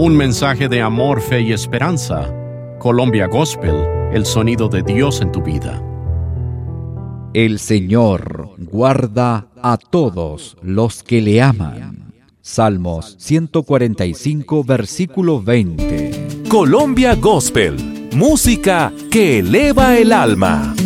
Un mensaje de amor, fe y esperanza. Colombia Gospel, el sonido de Dios en tu vida. El Señor guarda a todos los que le aman. Salmos 145, versículo 20. Colombia Gospel, música que eleva el alma.